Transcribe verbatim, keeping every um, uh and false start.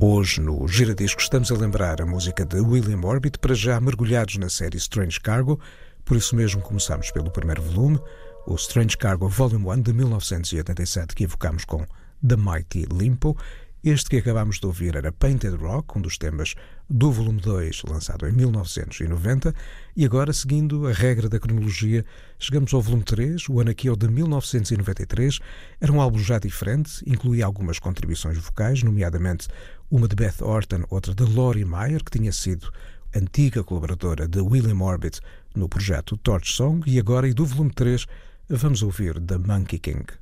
Hoje, no Giradiscos, estamos a lembrar a música de William Orbit, para já mergulhados na série Strange Cargo. Por isso mesmo começamos pelo primeiro volume, o Strange Cargo Volume um de mil novecentos e oitenta e sete, que evocamos com The Mighty Limpo. Este que acabamos de ouvir era Painted Rock, um dos temas do volume dois, lançado em mil novecentos e noventa. E agora, seguindo a regra da cronologia, chegamos ao volume três, o Anakiel de mil novecentos e noventa e três. Era um álbum já diferente, incluía algumas contribuições vocais, nomeadamente uma de Beth Orton, outra de Lori Meyer, que tinha sido antiga colaboradora de William Orbit no projeto Torch Song. E agora, e do volume três, vamos ouvir The Monkey King.